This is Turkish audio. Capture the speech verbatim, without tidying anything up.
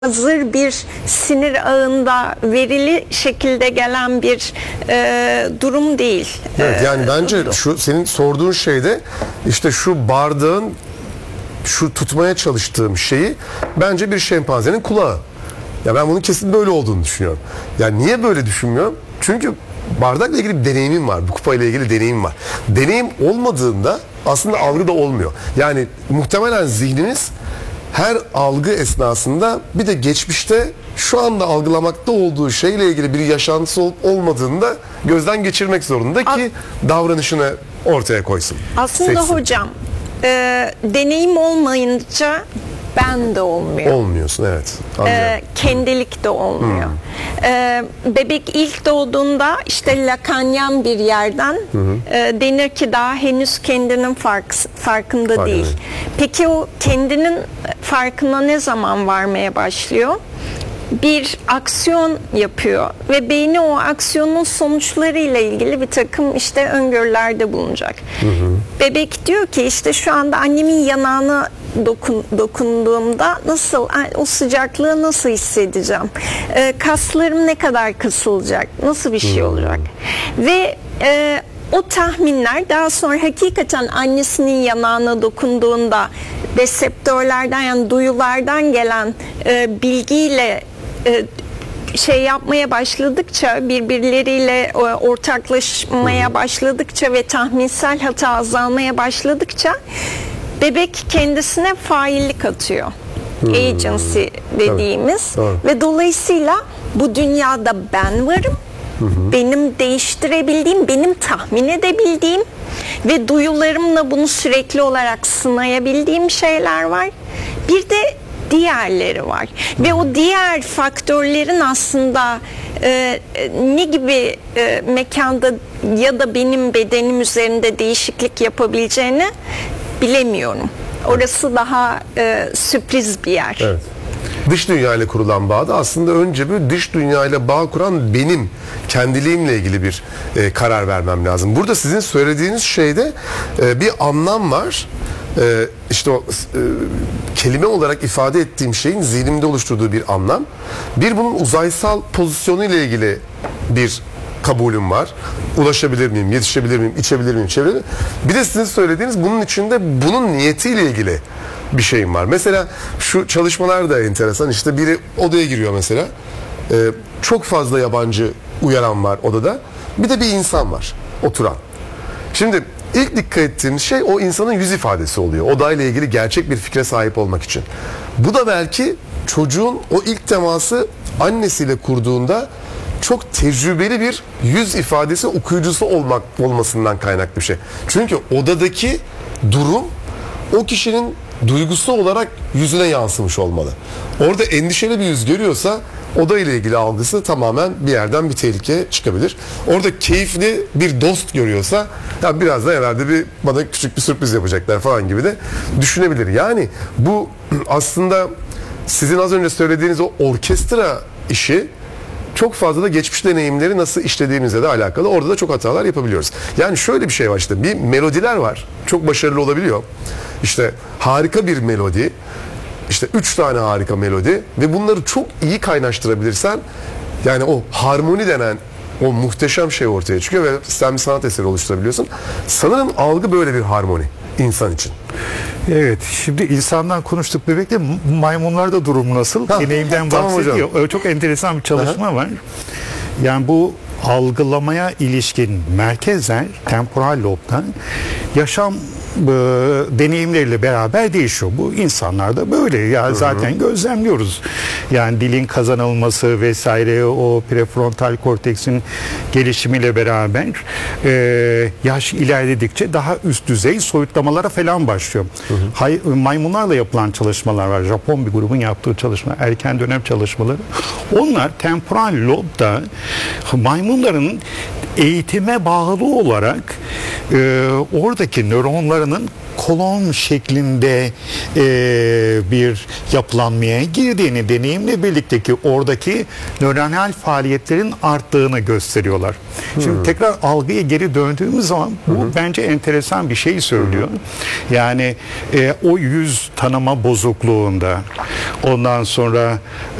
hazır bir sinir ağında verili şekilde gelen bir e, durum değil. Evet, yani bence şu senin sorduğun şeyde işte şu bardağın şu tutmaya çalıştığım şeyi bence bir şempanzenin kulağı. Ya ben bunun kesin böyle olduğunu düşünüyorum. Yani niye böyle düşünmüyorum? Çünkü bardakla ilgili bir deneyimim var. Bu kupayla ilgili deneyimim var. Deneyim olmadığında aslında algı da olmuyor. Yani muhtemelen zihniniz her algı esnasında bir de geçmişte şu anda algılamakta olduğu şeyle ilgili bir yaşantısı olup olmadığını da gözden geçirmek zorunda ki davranışını ortaya koysun. Aslında seçsin. Hocam e, deneyim olmayınca ben de olmuyor. Olmuyorsun, evet. E, kendilik de olmuyor. Hmm. E, bebek ilk doğduğunda işte lakanyan bir yerden e, denir ki daha henüz kendinin fark, farkında Farklı. değil. Peki o kendinin farkına ne zaman varmaya başlıyor? Bir aksiyon yapıyor ve beyni o aksiyonun sonuçlarıyla ilgili bir takım işte öngörülerde bulunacak. Hı hı. Bebek diyor ki işte şu anda annemin yanağına dokun, dokunduğumda nasıl, o sıcaklığı nasıl hissedeceğim? E, kaslarım ne kadar kısılacak? Nasıl bir şey olacak? Hı. Ve e, o tahminler daha sonra hakikaten annesinin yanağına dokunduğunda reseptörlerden, yani duyulardan gelen e, bilgiyle e, şey yapmaya başladıkça, birbirleriyle e, ortaklaşmaya başladıkça ve tahminsel hata azalmaya başladıkça bebek kendisine faillik atıyor. Hmm. Agency dediğimiz. Tabii. Tabii. Ve dolayısıyla bu dünyada ben varım. Hı hı. Benim değiştirebildiğim, benim tahmin edebildiğim ve duyularımla bunu sürekli olarak sınayabildiğim şeyler var. Bir de diğerleri var. Hı. Ve o diğer faktörlerin aslında e, ne gibi e, mekanda ya da benim bedenim üzerinde değişiklik yapabileceğini bilemiyorum. Orası daha e, sürpriz bir yer. Evet. Dış dünya ile kurulan bağda aslında önce bir dış dünya ile bağ kuran benim kendiliğimle ilgili bir e, karar vermem lazım. Burada sizin söylediğiniz şeyde e, bir anlam var. E, işte o e, kelime olarak ifade ettiğim şeyin zihnimde oluşturduğu bir anlam. Bir bunun uzaysal pozisyonu ile ilgili bir kabulüm var. Ulaşabilir miyim, yetişebilir miyim, içebilir miyim, çevirebilir miyim? Bir de sizin söylediğiniz bunun içinde bunun niyetiyle ilgili bir şeyim var. Mesela şu çalışmalar da enteresan. İşte biri odaya giriyor mesela. Ee, çok fazla yabancı uyaran var odada. Bir de bir insan var oturan. Şimdi ilk dikkat ettiğimiz şey o insanın yüz ifadesi oluyor. Odayla ilgili gerçek bir fikre sahip olmak için. Bu da belki çocuğun o ilk teması annesiyle kurduğunda çok tecrübeli bir yüz ifadesi okuyucusu olmak olmasından kaynaklı bir şey. Çünkü odadaki durum o kişinin duygusu olarak yüzüne yansımış olmalı. Orada endişeli bir yüz görüyorsa oda ile ilgili algısı tamamen bir yerden bir tehlike çıkabilir. Orada keyifli bir dost görüyorsa ya biraz da herhalde bir bana küçük bir sürpriz yapacaklar falan gibi de düşünebilir. Yani bu aslında sizin az önce söylediğiniz o orkestra işi çok fazla da geçmiş deneyimleri nasıl işlediğimizle de alakalı. Orada da çok hatalar yapabiliyoruz. Yani şöyle bir şey var işte. Bir melodiler var. Çok başarılı olabiliyor. İşte harika bir melodi. İşte üç tane harika melodi. Ve bunları çok iyi kaynaştırabilirsen yani o harmoni denen o muhteşem şey ortaya çıkıyor ve sen bir sanat eseri oluşturabiliyorsun. Sanırım algı böyle bir harmoni insan için. Evet, şimdi insandan konuştuk bebekte, maymunlarda durum nasıl? Ha, deneyimden tamam bahsediyor. Hocam. Çok enteresan bir çalışma Aha. var. Yani bu algılamaya ilişkin merkezler temporal lobdan yaşam e, deneyimleriyle beraber değişiyor. Bu insanlarda böyle ya yani zaten gözlemliyoruz. Yani dilin kazanılması vesaire, o prefrontal korteksin gelişimiyle beraber e, yaş ilerledikçe daha üst düzey soyutlamalara falan başlıyor. Hı hı. Hay, maymunlarla yapılan çalışmalar var. Japon bir grubun yaptığı çalışma, erken dönem çalışmaları. Onlar temporal lobda maymunların eğitime bağlı olarak e, oradaki nöronlarının kolon şeklinde e, bir yapılanmaya girdiğini, deneyimle birlikte ki oradaki nöronal faaliyetlerin arttığını gösteriyorlar. Hmm. Şimdi tekrar algıya geri döndüğümüz zaman bu hmm. bence enteresan bir şey söylüyor. Hmm. Yani e, o yüz tanıma bozukluğunda, ondan sonra